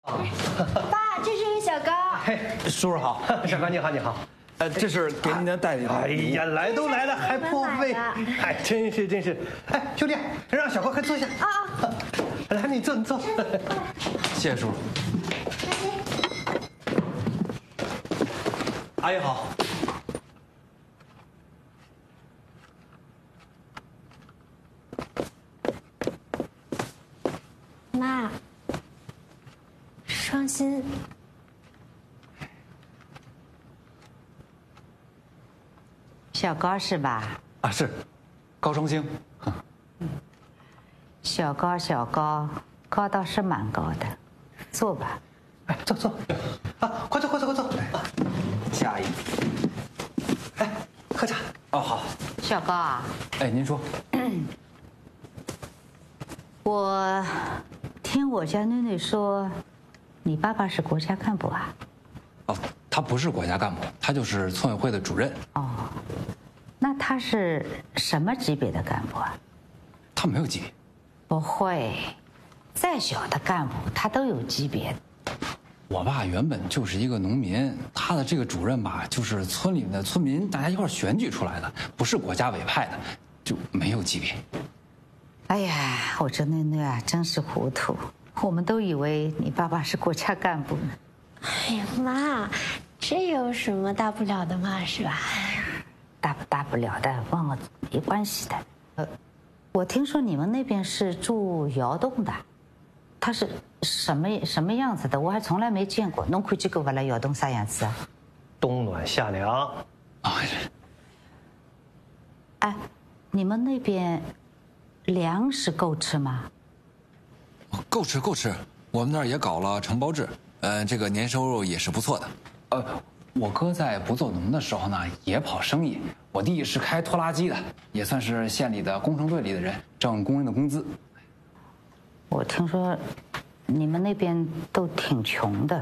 爸，这是个小高。 嘿，叔叔好，小高你好，你好。 这是给您的带礼物。 哎呀，来都来了还破费，哎，真是。哎，兄弟，让小高快坐下。啊，来，你坐，你坐。 谢谢叔叔。 阿姨好。 妈，双薪。 小高是吧？ 啊，是，高双星。 小高，高倒是蛮高的。坐吧。 哎，坐。啊，快坐。 下一个。 哎，喝茶。 哦，好。 小高啊。 哎，您说。 我听我家囡囡说，你爸爸是国家干部啊？ 哦，他不是国家干部，他就是村委会的主任。 哦，那他是什么级别的干部啊？ 他没有级别。 不会，再小的干部他都有级别的。 我爸原本就是一个农民，他的这个主任吧，就是村里的村民大家一块选举出来的，不是国家委派的，就没有级别。 哎呀，我这囡囡啊，真是糊涂。我们都以为你爸爸是国家干部呢。 哎呀，妈，这有什么大不了的嘛，是吧？ 大不了的，忘了没关系的。我听说你们那边是住窑洞的，它是什么样子的？我还从来没见过。侬看这个不来窑洞啥样子啊？ 冬暖夏凉。 啊， 哎，你们那边粮食够吃吗？ 够吃，我们那儿也搞了承包制，这个年收入也是不错的。 我哥在不做农的时候呢，也跑生意。我弟是开拖拉机的，也算是县里的工程队里的人，挣工人的工资。 我听说你们那边都挺穷的。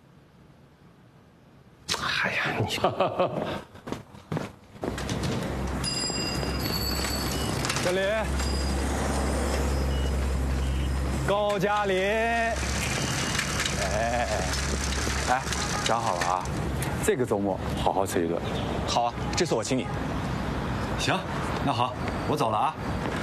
哎呀，你这里，高加林。哎，想好了啊，这个周末好好吃一顿。 好啊，这次我请你。 行，那好，我走了啊。